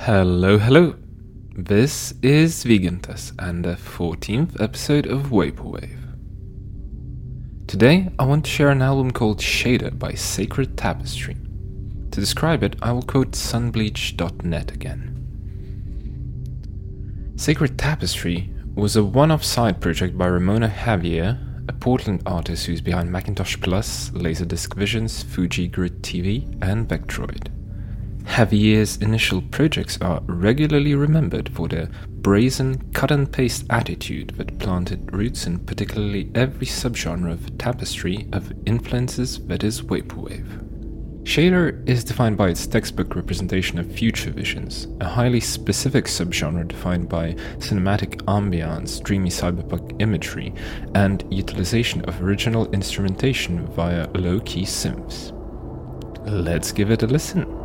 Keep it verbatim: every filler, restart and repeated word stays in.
Hello, hello. This is Vigantas and the fourteenth episode of Vaporwave. Today, I want to share an album called Shader by Sacred Tapestry. To describe it, I will quote sunbleach dot net again. Sacred Tapestry was a one-off side project by Ramona Javier, a Portland artist who's behind Macintosh Plus, Laserdisc Visions, Fuji Grid T V, and Vectroid. Javier's initial projects are regularly remembered for their brazen, cut-and-paste attitude that planted roots in particularly every subgenre of tapestry of influences that is Vaporwave. Shader is defined by its textbook representation of future visions, a highly specific subgenre defined by cinematic ambience, dreamy cyberpunk imagery, and utilization of original instrumentation via low-key synths. Let's give it a listen.